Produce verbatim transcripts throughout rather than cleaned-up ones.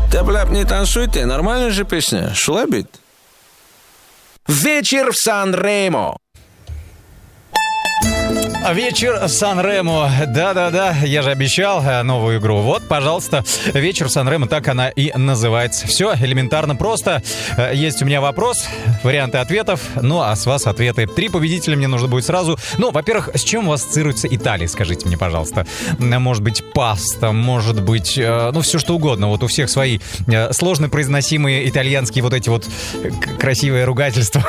Тяп-ляп, не танцуйте, нормальная же песня. Шулабит. Вечер в Сан-Ремо. Вечер в Сан-Ремо. Да-да-да, я же обещал новую игру. Вот, пожалуйста, вечер в Сан-Ремо, так она и называется. Все элементарно просто. Есть у меня вопрос, варианты ответов, ну а с вас ответы. Три победителя мне нужно будет сразу. Ну, во-первых, с чем у вас ассоциируется Италия, скажите мне, пожалуйста. Может быть, паста, может быть, ну, все что угодно. Вот у всех свои сложно произносимые итальянские вот эти вот красивые ругательства.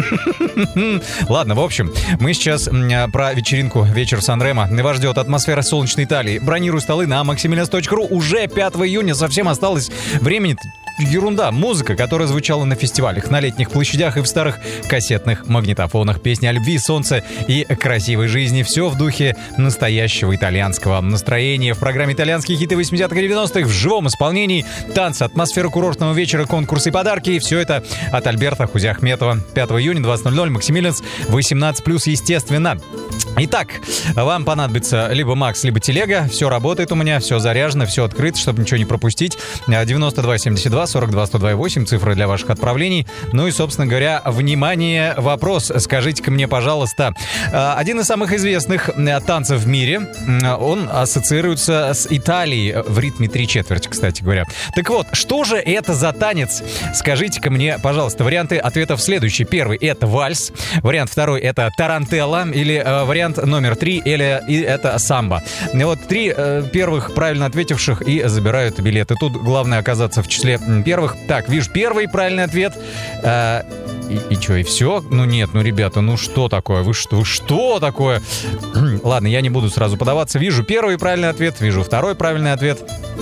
Ладно, в общем, мы сейчас про вечеринку «Вечер в Сан-Ремо». Вас ждет атмосфера солнечной Италии. Бронирую столы на максимилианс точка ру. Уже пятого июня, совсем осталось времени. Ерунда. Музыка, которая звучала на фестивалях, на летних площадях и в старых кассетных магнитофонах. Песни о любви, солнце и красивой жизни. Все в духе настоящего итальянского настроения. В программе «Итальянские хиты восьмидесятых и девяностых» в живом исполнении. Танцы, атмосфера курортного вечера, конкурсы и подарки. И все это от Альберта Хузяхметова. пятого июня, двадцать ноль ноль, Максимилианс, восемнадцать плюс, естественно. Итак, вам понадобится либо Макс, либо телега. Все работает у меня, все заряжено, все открыто, чтобы ничего не пропустить. девяносто два семьдесят два сорок два сто два восемь, цифры для ваших отправлений. Ну и, собственно говоря, внимание, вопрос. Скажите-ка мне, пожалуйста, один из самых известных танцев в мире, он ассоциируется с Италией в ритме три четверти, кстати говоря. Так вот, что же это за танец? Скажите-ка мне, пожалуйста, варианты ответов следующие. Первый — это вальс. Вариант второй — это тарантелла. Или э, вариант номер три — или и это самбо. Вот три э, первых правильно ответивших и забирают билеты. Тут главное оказаться в числе первых. Так, вижу первый правильный ответ. Э, и, и что, и все? Ну нет, ну ребята, ну что такое? Вы что, вы что такое? Ладно, я не буду сразу подаваться. Вижу первый правильный ответ, вижу второй правильный ответ.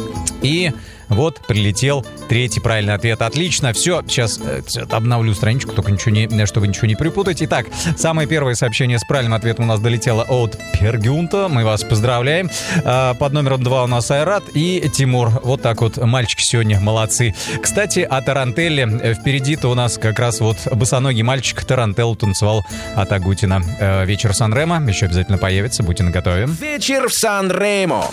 И вот прилетел третий правильный ответ. Отлично, все, сейчас э, обновлю страничку, только ничего не, чтобы ничего не перепутать. Итак, самое первое сообщение с правильным ответом у нас долетело от Пергюнта. Мы вас поздравляем. Э, под номером два у нас Айрат и Тимур. Вот так вот, мальчики сегодня молодцы. Кстати, о тарантелле. Впереди-то у нас как раз вот босоногий мальчик тарантеллу танцевал от Агутина. Э, вечер в Сан-Ремо еще обязательно появится, будьте наготове. Вечер в Сан-Ремо.